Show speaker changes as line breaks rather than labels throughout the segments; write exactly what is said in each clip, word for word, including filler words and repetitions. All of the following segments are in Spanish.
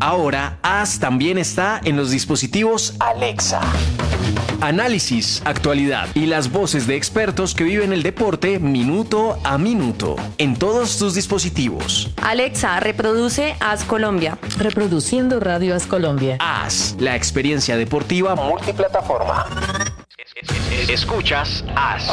Ahora, As también está en los dispositivos Alexa. Análisis, actualidad y las voces de expertos que viven el deporte minuto a minuto en todos tus dispositivos.
Alexa, reproduce As Colombia.
Reproduciendo Radio As Colombia.
As, la experiencia deportiva multiplataforma. Escuchas As.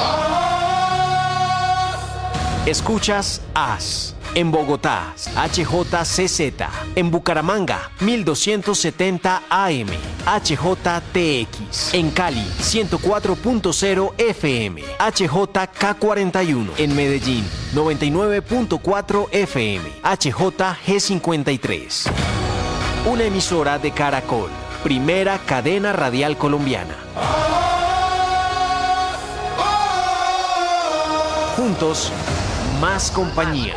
Escuchas As. En Bogotá, H J C Z. En Bucaramanga, mil doscientos setenta A M, H J T X. En Cali, ciento cuatro punto cero F M, H J K cuarenta y uno. En Medellín, noventa y nueve punto cuatro F M, H J G cincuenta y tres. Una emisora de Caracol, primera cadena radial colombiana. Juntos, más compañía.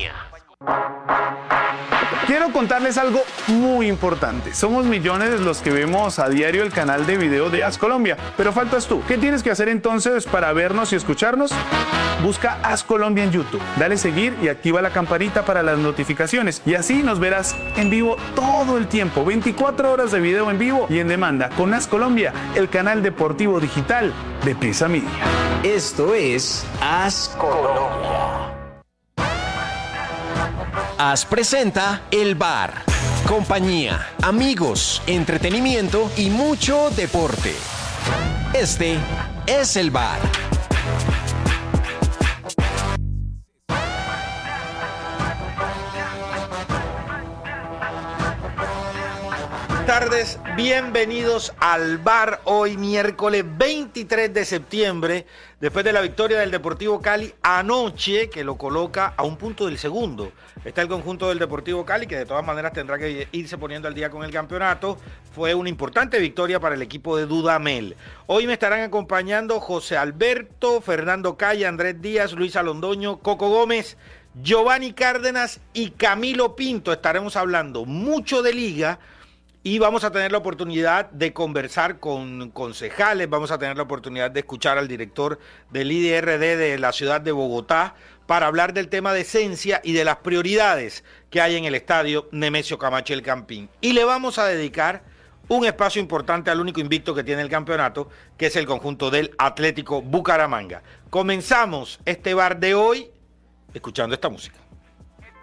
Quiero contarles algo muy importante. Somos millones los que vemos a diario el canal de video de As Colombia, pero faltas tú. ¿Qué tienes que hacer entonces para vernos y escucharnos? Busca As Colombia en YouTube, dale seguir y activa la campanita para las notificaciones y así nos verás en vivo todo el tiempo, veinticuatro horas de video en vivo y en demanda con As Colombia, el canal deportivo digital de Prisa Media.
Esto es As Colombia. As presenta El Bar. Compañía, amigos, entretenimiento y mucho deporte. Este es El Bar.
Buenas tardes, bienvenidos al Bar. Hoy miércoles veintitrés de septiembre, después de la victoria del Deportivo Cali anoche, que lo coloca a un punto del segundo. Está el conjunto del Deportivo Cali, que de todas maneras tendrá que irse poniendo al día con el campeonato. Fue una importante victoria para el equipo de Dudamel. Hoy me estarán acompañando José Alberto, Fernando Calle, Andrés Díaz, Luisa Londoño, Coco Gómez, Giovanni Cárdenas y Camilo Pinto. Estaremos hablando mucho de liga. Y vamos a tener la oportunidad de conversar con concejales, vamos a tener la oportunidad de escuchar al director del I D R D de la ciudad de Bogotá para hablar del tema de esencia y de las prioridades que hay en el estadio Nemesio Camacho El Campín. Y le vamos a dedicar un espacio importante al único invicto que tiene el campeonato, que es el conjunto del Atlético Bucaramanga. Comenzamos este bar de hoy escuchando esta música.